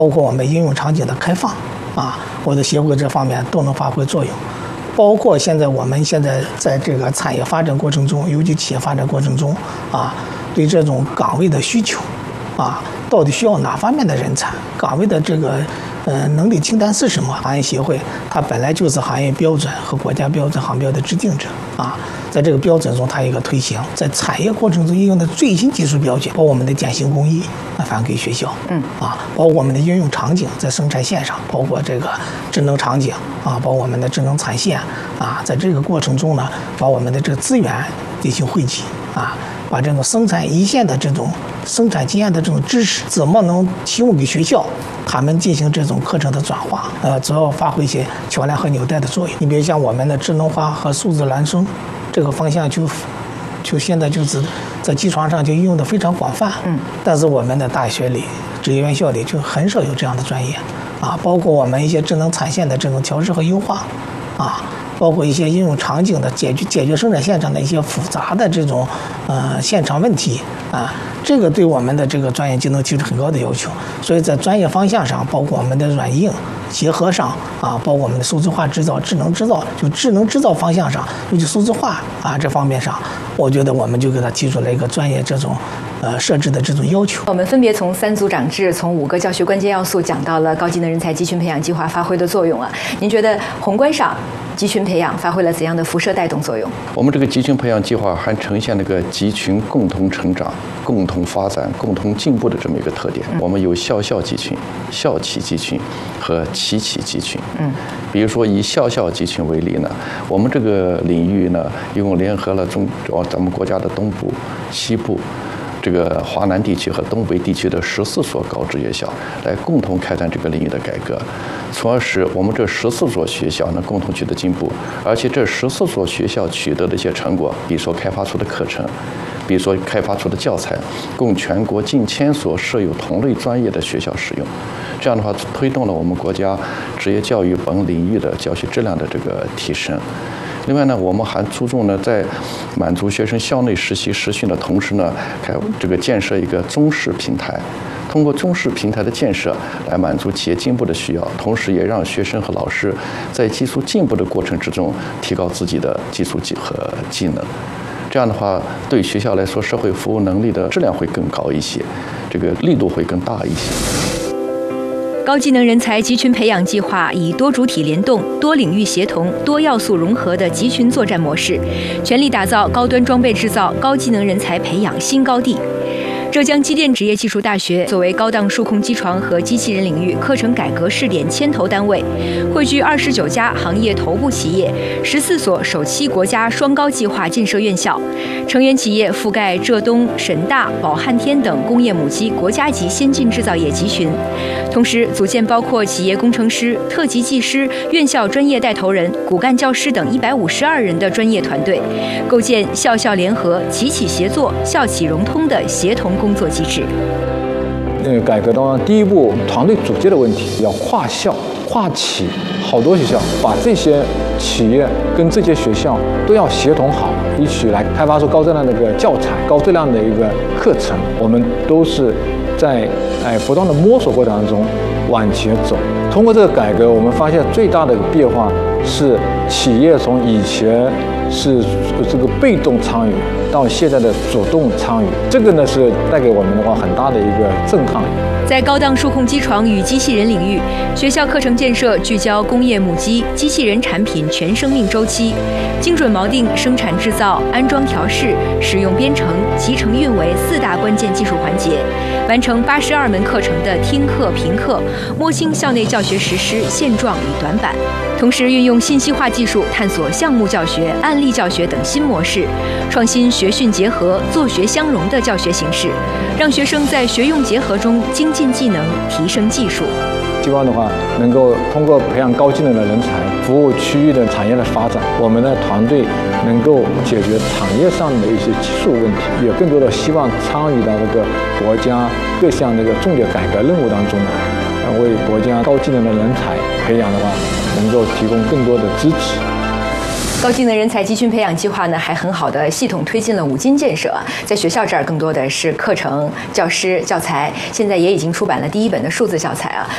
包括我们应用场景的开放我的协会这方面都能发挥作用。包括我们现在在这个产业发展过程中，尤其企业发展过程中对这种岗位的需求到底需要哪方面的人才？岗位的这个能力清单是什么？行业协会它本来就是行业标准和国家标准行标的制定者在这个标准中它有一个推行，在产业过程中应用的最新技术标准，包括我们的典型工艺发给学校，包括我们的应用场景在生产线上，包括这个智能场景包括我们的智能产线在这个过程中呢，把我们的这个资源进行汇集把这种生产一线的这种生产经验的这种知识，怎么能提供给学校，他们进行这种课程的转化，主要发挥一些桥梁和纽带的作用。你比如像我们的智能化和数字孪生这个方向就现在就是在机床上就应用的非常广泛，但是我们的大学里、职业院校里就很少有这样的专业包括我们一些智能产线的这种调试和优化包括一些应用场景的解决生产线上的一些复杂的这种现场问题这个对我们的这个专业技能提出很高的要求。所以在专业方向上，包括我们的软硬结合上包括我们的数字化制造、智能制造，就智能制造方向上，尤其数字化这方面上，我觉得我们就给他提出了一个专业这种设置的这种要求。 我们分别从3组长制，从5个教学关键要素讲到了高技能人才集群培养计划发挥的作用您觉得宏观上集群培养发挥了怎样的辐射带动作用？ 我们这个集群培养计划还呈现了个集群共同成长、共同发展、共同进步的这么一个特点。我们有校集群、校企集群和企集群。比如说以校集群为例呢，我们这个领域呢，一共联合了咱们国家的东部、西部。这个华南地区和东北地区的14所高职业校来共同开展这个领域的改革，从而使我们这14所学校呢共同取得进步，而且这14所学校取得的一些成果，比如说开发出的课程，比如说开发出的教材，供全国近1000所设有同类专业的学校使用。这样的话，推动了我们国家职业教育本领域的教学质量的这个提升。另外呢，我们还注重呢，在满足学生校内实习实训的同时呢，建设一个中式平台，通过中式平台的建设来满足企业进步的需要，同时也让学生和老师在技术进步的过程之中提高自己的技术和技能。这样的话，对学校来说，社会服务能力的质量会更高一些，这个力度会更大一些。 高技能人才集群培养计划以多主体联动、多领域协同、多要素融合的集群作战模式，全力打造高端装备制造、高技能人才培养新高地。浙江机电职业技术大学作为高档数控机床和机器人领域课程改革试点牵头单位，汇聚29家行业头部企业、14所首期国家双高计划建设院校，成员企业覆盖浙东、沈大、宝汉天等工业母机国家级先进制造业集群，同时组建包括企业工程师、特级技师、院校专业带头人、骨干教师等152人的专业团队，构建校校联合、企企协作、校企融通的协同工作机制。 改革当中，第一步团队组建的问题要跨校、跨企，好多学校把这些企业跟这些学校都要协同好，一起来开发出高质量的一个教材、高质量的一个课程。我们都是在不断的摸索过程当中往前走。通过这个改革，我们发现最大的变化是企业从以前是这个被动参与到现在的主动参与，这个呢是带给我们的话很大的一个震撼。 在高档数控机床与机器人领域，学校课程建设聚焦工业母机、机器人产品全生命周期，精准锚定生产制造、安装调试、使用编程、集成运维4大关键技术环节，完成82门课程的听课评课，摸清校内教学实施现状与短板。同时运用信息化技术探索项目教学、案例教学等新模式，创新学训结合、作学相融的教学形式，让学生在学用结合中精进技能、提升技术。 希望的话，能够通过培养高技能的人才，服务区域的产业的发展。我们的团队能够解决产业上的一些技术问题，也更多的希望参与到这个国家各项这个重点改革任务当中来，为国家高技能的人才培养的话，能够提供更多的支持。 高技能人才集群培养计划呢，还很好的系统推进了5金建设。在学校这儿，更多的是课程、教师、教材，现在也已经出版了第1本的数字教材